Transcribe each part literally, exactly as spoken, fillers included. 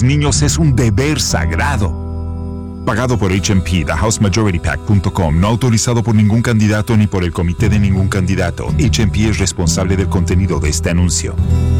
niños es un deber sagrado. Pagado por H M P, the house majority pac punto com, no autorizado por ningún candidato ni por el comité de ningún candidato. H M P es responsable del contenido de este anuncio.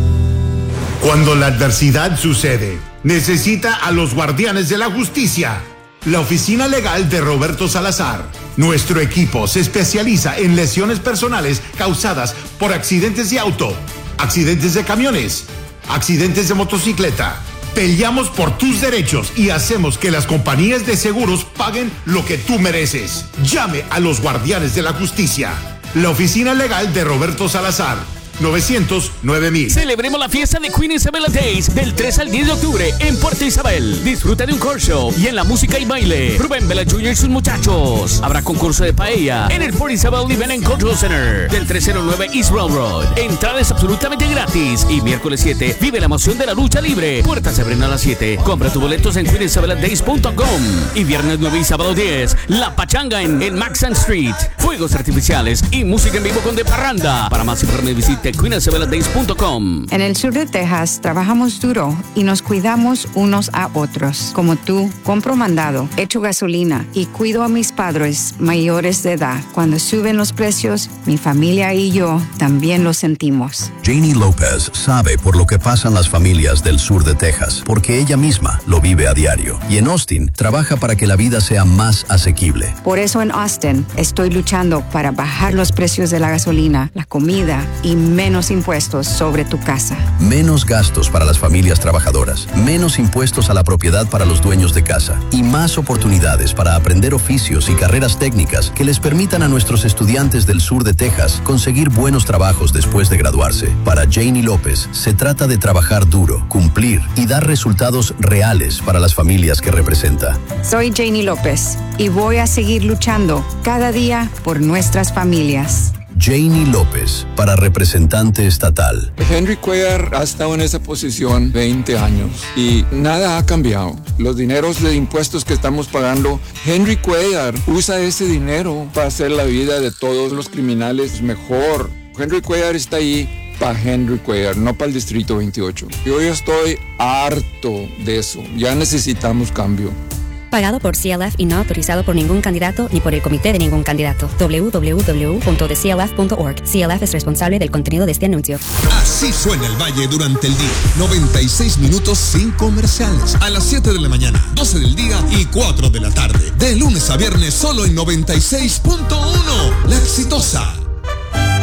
Cuando la adversidad sucede, necesita a los guardianes de la justicia. La oficina legal de Roberto Salazar. Nuestro equipo se especializa en lesiones personales causadas por accidentes de auto, accidentes de camiones, accidentes de motocicleta. Peleamos por tus derechos y hacemos que las compañías de seguros paguen lo que tú mereces. Llame a los guardianes de la justicia. La oficina legal de Roberto Salazar. novecientos nueve mil. Celebremos la fiesta de Queen Isabella Days del tres al diez de octubre en Puerto Isabel. Disfruta de un core show y en la música y baile Rubén Vela junior y sus muchachos. Habrá concurso de paella en el Port Isabel Event and Cultural Center del trescientos nueve East Railroad. Entrada es absolutamente gratis. Y miércoles siete vive la emoción de la lucha libre. Puertas se abren a las siete. Compra tus boletos en queen isabella days punto com. Y viernes nueve y sábado diez La Pachanga en, en Maxon Street. Fuegos artificiales y música en vivo con de parranda. Para más información visite queen isabella days punto com. En el sur de Texas trabajamos duro y nos cuidamos unos a otros. Como tú, compro mandado, echo gasolina y cuido a mis padres mayores de edad. Cuando suben los precios, mi familia y yo también lo sentimos. Janie López sabe por lo que pasan las familias del sur de Texas, porque ella misma lo vive a diario. Y en Austin trabaja para que la vida sea más asequible. Por eso en Austin estoy luchando para bajar los precios de la gasolina, la comida y menos impuestos sobre tu casa. Menos gastos para las familias trabajadoras, menos impuestos a la propiedad para los dueños de casa y más oportunidades para aprender oficios y carreras técnicas que les permitan a nuestros estudiantes del sur de Texas conseguir buenos trabajos después de graduarse. Para Janie López, se trata de trabajar duro, cumplir y dar resultados reales para las familias que representa. Soy Janie López y voy a seguir luchando cada día por nuestras familias. Janie López, para representante estatal. Henry Cuellar ha estado en esa posición veinte años y nada ha cambiado. Los dineros de impuestos que estamos pagando, Henry Cuellar usa ese dinero para hacer la vida de todos los criminales mejor. Henry Cuellar está ahí para Henry Cuellar, no para el Distrito veintiocho. Yo ya estoy harto de eso. Ya necesitamos cambio. Pagado por C L F y no autorizado por ningún candidato ni por el comité de ningún candidato. doble u doble u doble u punto the c l f punto org. C L F es responsable del contenido de este anuncio. Así suena el Valle durante el día. noventa y seis minutos sin comerciales. A las siete de la mañana, doce del día y cuatro de la tarde. De lunes a viernes solo en noventa y seis punto uno. La Exitosa.